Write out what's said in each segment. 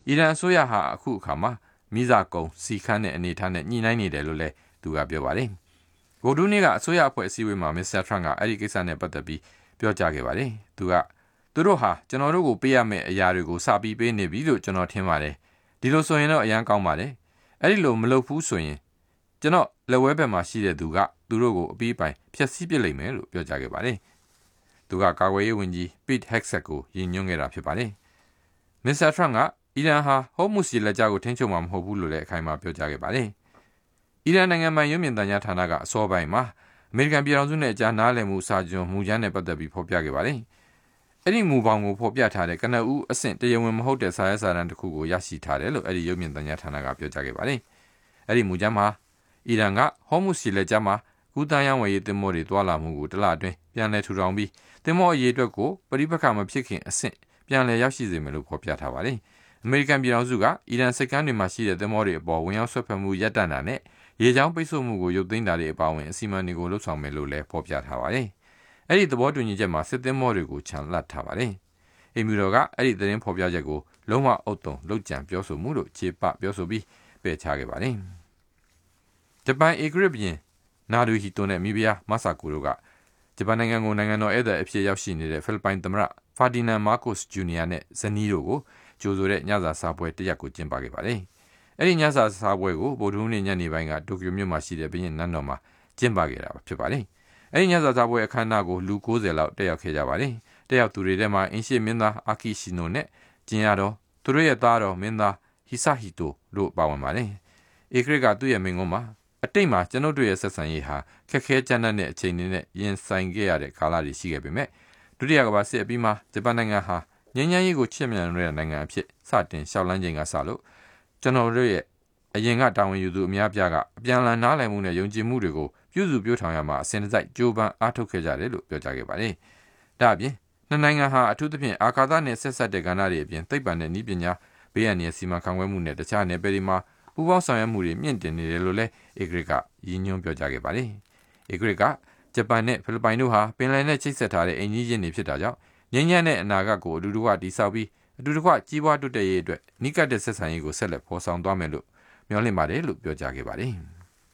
အီရန်အစိုးရဟာအခုအခါမှာမိစာကုံစီခန်းတဲ့အနေထားနဲ့ညှိနှိုင်းနေတယ်လို့လည်းသူကပြောပါတယ်။ဗိုလ်ဒူးနေ့ကအစိုးရအဖွဲ့အစည်းအဝေးမှာမစ္စတာထရန့်ကအဲ့ဒီကိစ္စနဲ့ပတ်သက်ပြီးပြောကြားခဲ့ပါတယ်။သူတို့ဟာကျွန်တော်တို့ကိုပေးရမယ့်အရာတွေကိုစပြီးပေးနေပြီလို့ကျွန်တော်ထင်ပါတယ်။ဒီလိုဆိုရင်တော့အရန်ကောင်းပါတယ်။အဲ့ဒီလိုမလုပ်ဘူးဆိုရင်ကျွန်တော်လက်ဝဲဘက်မှာရှိတဲ့သူကသူတို့ကိုအပြီးပိုင်ဖျက်ဆီးပစ်လိမ့်မယ်လို့ပြောကြားခဲ့ပါတယ်။သူကကာကွယ်ရေးဝန်ကြီး Pete Hegseth ကိုရည်ညွှန်းခဲ့တာဖြစ်ပါတယ်။မစ္စတာထရန့်ကအီရန်ဟာဟော့မုစ်ရေလက်ကြားကိုထိန်းချုပ်မှာမဟုတ်ဘူးလို့လည်းအခိုင်အမာပြောကြားခဲ့ပါတယ်။အီရန်နိုင်ငံပိုင်ရုပ်မြင်သံကြားဌာနကအစောပိုင်းမှာအမေရိကန်ပြည်ထောင်စုနဲ့အကြားနားလည်မှုစာချုပ်မူကြမ်းနဲ့ပတ်သက်ပြီးဖော်ပြခဲ့ပါတယ်။အဲ့ဒီမူပေါင်းကိုဖော်ပြထားတဲ့ကနဦးအဆင့်တရားဝင်မဟုတ်တဲ့စာရွက်စာတမ်းတစ်ခုကိုရရှိထားတယ်လို့အဲ့ဒီရုပ်မြင်သံကြားဌာနကပြောကြားခဲ့ပါတယ်။အဲ့ဒီမူကြမ်းမှာအီရန်ကဟော့မုစ်ရေလက်ကြားမှာကူးတန်းရောင်းဝယ်ရေးသင်္ဘောတွေတွာလာမှုကိုတလအတွင်းပြန်လည်ထူထောင်ပြီးသင်္ဘောအရေးအတွက်ကိုပရိပက္ခမဖြစ်ခင်အဆင့်ပြန်လည်ရောက်ရှိစေမယ်လို့ဖော်ပြထားပါတယ်။အမေရိကန်ပြည်ထောင်စုကအီရန်စစ်ကမ်းတွေမှာရှိတဲ့သင်္ဘောတွေအပေါ်ဝင်ရောက်ဆွတ်ဖက်မှုရပ်တန့်တာနဲ့ရေကြောင်းပိတ်ဆို့မှုကိုရုပ်သိမ်းတာတွေအပါအဝင်အစီအမံတွေကိုလှုပ်ဆောင်မယ်လို့လည်းဖော်ပြထားပါတယ်။အဲ့ဒီသဘောတူညီချက်မှာစစ်သင်္ဘောတွေကိုခြံလှပ်ထားပါတယ်။အိမ်မြူတော်ကအဲ့ဒီသတင်းဖော်ပြချက်ကိုလုံးဝအုတ်တုံလှုပ်ကြံပြောဆိုမှုလို့ခြေပပြောဆိုပြီးပယ်ချခဲ့ပါတယ်။ဂျပန်ဧကရာဇ်ဘုရင်နာဒူဟီတိုနဲ့မိဖုရားမဆာကိုတို့ကဂျပန်နိုင်ငံကိုနိုင်ငံတော်ဧည့်သည်အဖြစ်ရောက်ရှိနေတဲ့ဖိလစ်ပိုင်သမ္မတဖာဒီနန်မာကိုစ်ဂျူနီယာနဲ့ဇနီးတို့ကိုကြိုဆိုတဲ့ညစာစားပွဲတစ်ရက်ကိုကျင်းပခဲ့ပါတယ်။အဲ့ဒီညစာစားပွဲကိုဗုဒ္ဓဟူးနေ့ညနေပိုင်းကတိုကျိုမြို့မှာရှိတဲ့ဘုရင်နန်းတော်မှာကျင်းပခဲ့တာဖြစ်ပါတယ်။အဲ့ဒီညစာစားပွဲအခမ်းအနားကိုလူ90လောက်တက်ရောက်ခဲ့ကြပါတယ်။တက်ရောက်သူတွေထဲမှာအင်ရှေမင်းသားအာကီရှီနိုနဲ့ကျင်းရတော်သူတို့ရဲ့သားတော်မင်းသားဟီဆာဟီတိုတို့ပါဝင်ပါတယ်။ဧကရစ်ကသူ့ရဲ့မိန့်ခွန်းမှာအတိတ်မှာကျွန်ုပ်တို့ရဲ့ဆက်ဆံရေးဟာခက်ခဲကြမ်းတမ်းတဲ့အချိန်တွေနဲ့ရင်ဆိုင်ခဲ့ရတဲ့ကာလတွေရှိခဲ့ပေမဲ့ဒုတိယကမ္ဘာစစ်အပြီးမှာဂျပန်နိုင်ငံဟာငြိမ်းချမ်းရေးကိုချစ်မြတ်တဲ့နိုင်ငံအဖြစ်စတင်ရှောက်လန်းခြင်းကစလို့ကျွန်တော်တို့ရဲ့အရင်ကတာဝန်ယူသူအများပြားကအပြန်အလှန်နားလည်မှုနဲ့ယုံကြည်မှုတွေကိုပြုစုပြောထောင်ရမှာအစဉ်တစိုက်ကြိုးပမ်းအားထုတ်ခဲ့ကြတယ်လို့ပြောကြားခဲ့ပါတယ်။ဒါ့အပြင်နှစ်နိုင်ငံဟာအထူးသဖြင့်အာကာသနဲ့ဆက်ဆက်တဲ့ကဏ္ဍတွေအပြင်သိပ္ပံနဲ့နည်းပညာဘေးအန္တရာယ်စီမံခန့်ခွဲမှုနဲ့တခြားနယ်ပယ်တွေမှာပူးပေါင်းဆောင်ရွက်မှုတွေမြင့်တင်နေတယ်လို့လည်းဧကရစ်ကရည်ညွှန်းပြောကြားခဲ့ပါတယ်။ဧကရစ်ကဂျပန်နဲ့ဖိလစ်ပိုင်တို့ဟာပင်လယ်နဲ့ချိတ်ဆက်ထားတဲ့အိမ်ကြီးချင်းတွေဖြစ်တာကြောင့်ငြိမ်းချမ်းတဲ့အနာဂတ်ကိုအတူတကွတည်ဆောက်ပြီးအတူတကွကြီးပွားတိုးတက်ရေးအတွက်နိကတ်တဲ့ဆက်ဆံရေးကိုဆက်လက်ဖော်ဆောင်သွားမယ်လို့မျှော်လင့်ပါတယ်လို့ပြောကြားခဲ့ပါတယ်။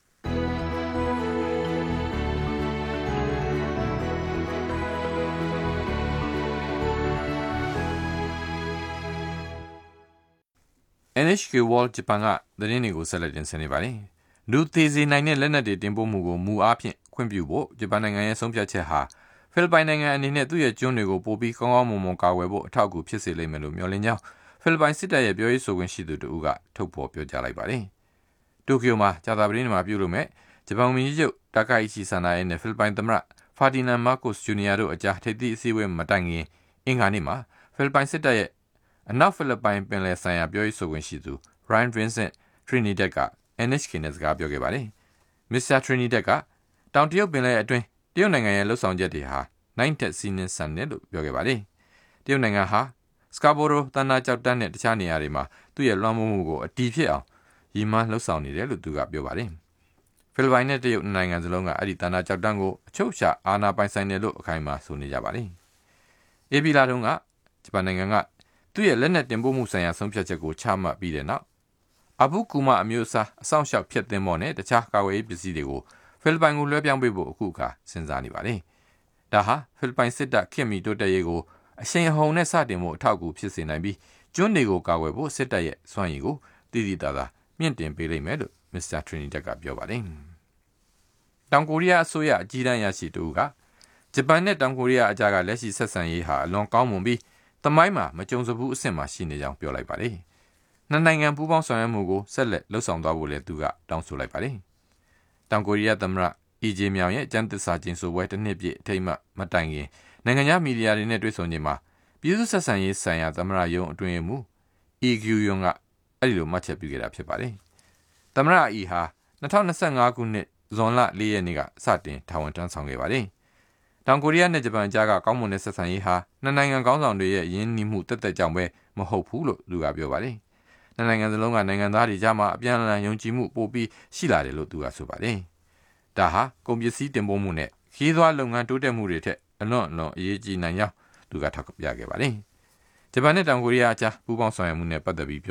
NHK World Japan ကသတင်းတွေကိုဆက်လက်တင်ဆက်နေပါတယ်။လူသေးစေနိုင်တဲ့လက်နက်တွေတင်ပို့မှုကိုမူအားဖြင့်ခွင့်ပြုဖို့ဂျပန်နိုင်ငံရဲ့ဆုံးဖြတ်ချက်ဟာဖိလစ်ပိုင်နိုင်ငံအနေနဲ့သူ့ရဲ့ကျွန်းတွေကိုပိုပြီးကောင်းကောင်းမွန်မွန်ကာကွယ်ဖို့အထောက်အကူဖြစ်စေလိမ့်မယ်လို့မျှော်လင့်ကြောင်းဖိလစ်ပိုင်စစ်တပ်ရဲ့ပြောရေးဆိုခွင့်ရှိသူတို့ကထုတ်ဖော်ပြောကြားလိုက်ပါတယ်။တိုကျိုမှာကြာသပတေးနေ့မှာပြုလုပ်မဲ့ဂျပန်ဝန်ကြီးချုပ်တာကာဟီချီဆန်နာရဲ့နဲ့ဖိလစ်ပိုင်သမ္မတဖာဒီနန်မာကိုစ်ဂျူနီယာတို့အကြားထိပ်သီးအစည်းအဝေးမတိုင်ခင်အင်္ဂါနေ့မှာဖိလစ်ပိုင်စစ်တပ်ရဲ့အနောက်ဖိလစ်ပိုင်ပင်လယ်ဆိုင်ရာပြောရေးဆိုခွင့်ရှိသူ Ryan Vincent Trinidad က NHK နဲ့စကားပြောခဲ့ပါတယ်။ Mr. Trinidad ကတောင်တရုတ်ပင်လယ်အတွင်းတရုတ်နိုင်ငံရဲ့လှုပ်ဆောင်ချက်တွေဟာနိုင်တက်စီးနှင်းဆန်တယ်လို့ပြောခဲ့ပါတယ်။တရုတ်နိုင်ငံဟာစကာဘိုရိုတန်နာကျောက်တန်းနဲ့တခြားနေရာတွေမှာသူ့ရဲ့လွှမ်းမိုးမှုကိုအတီးဖြစ်အောင်ရည်မှန်းလှုပ်ဆောင်နေတယ်လို့သူကပြောပါတယ်။ဖိလစ်ပိုင်နဲ့တရုတ်နိုင်ငံစလုံးကအဲ့ဒီတန်နာကျောက်တန်းကိုအချုပ်အခြာအာဏာပိုင်ဆိုင်တယ်လို့အခိုင်အမာဆိုနေကြပါတယ်။အေပီလာတုန်းကဂျပန်နိုင်ငံကသူ့ရဲ့လက်နက်တင်ပို့မှုဆိုင်ရာဆုံးဖြတ်ချက်ကိုချမှတ်ပြီးတဲ့နောက်အဘူကူမာအမျိုးအစားအဆောင်ရှောက်ဖြတ်သင်းပေါ်နဲ့တခြားကာကွယ်ရေးပစ္စည်းတွေကိုဖိလစ်ပိုင်ကိုလွှဲပြောင်းပေးဖို့အခုအခါစဉ်းစားနေပါတယ်။ဒါဟာဖိလစ်ပိုင်စစ်တပ်ခင်မီတိုးတက်ရေးကိုအရှိန်အဟုန်နဲ့စတင်ဖို့အထောက်အကူဖြစ်စေနိုင်ပြီးကျွန်းတွေကိုကာကွယ်ဖို့စစ်တပ်ရဲ့စွမ်းရည်ကိုတည်တည်သာသာမြင့်တင်ပေးလိမ့်မယ်လို့မစ္စတာထရီနီဒတ်ကပြောပါတယ်။တောင်ကိုရီးယားအစိုးရအကြီးတန်းအရာရှိတူကဂျပန်နဲ့တောင်ကိုရီးယားအကြားကလက်ရှိဆက်ဆံရေးဟာအလွန်ကောင်းမွန်ပြီးသမိုင်းမှာမကြုံစဘူးအဆင့်မှာရှိနေကြောင်းပြောလိုက်ပါတယ်။နှစ်နိုင်ငံပူးပေါင်းဆောင်ရွက်မှုကိုဆက်လက်လှုပ်ဆောင်သွားဖို့လည်းသူကတောင်းဆိုလိုက်ပါတယ်။တောင်ကိုရီးယားသမ္မတအီဂျေမြောင်ရဲ့ကျန်းသစ္စာကျင်းဆိုပွဲတစ်နှစ်ပြည့်အထိမ်းအမှတ်မတိုင်ခင်နိုင်ငံခြားမီဒီယာတွေနဲ့တွေ့ဆုံချိန်မှာပြည်သူ့ဆက်ဆံရေးဆိုင်ရာသမ္မတရုံးအတွင်းမှုအီဂူယွန်ကအဲ့ဒီလိုမှတ်ချက်ပြုခဲ့တာဖြစ်ပါတယ်။သမ္မတအီဟာ2025ခုနှစ်ဇွန်လ4ရက်နေ့ကစတင်တာဝန်ထမ်းဆောင်ခဲ့ပါတယ်။တောင်ကိုရီးယားနဲ့ဂျပန်ကြားကကောင်းမွန်တဲ့ဆက်ဆံရေးဟာနှစ်နိုင်ငံခေါင်းဆောင်တွေရဲ့ရင်းနှီးမှုတက်တက်ကြောင့်ပဲမဟုတ်ဘူးလို့သူကပြောပါတယ်။နှစ်နိုင်ငံစလုံးကနိုင်ငံသားတွေကြားမှာအပြန်အလှန်ယုံကြည်မှုပိုပြီးရှိလာတယ်လို့သူကဆိုပါတယ်။ဒါဟာကုန်ပစ္စည်းတင်ပို့မှုနဲ့ခီးသွွားလုပ်ငန်းတိုးတက်မှုတွေထက်အလွန်အရေးကြီးနိုင်ကြောင်းသူကထောက်ပြခဲ့ပါတယ်။ဂျပန်နဲ့တောင်ကိုရီးယားအကြားပူးပေါင်းဆောင်ရွက်မှုနဲ့ပတ်သက်ပြီး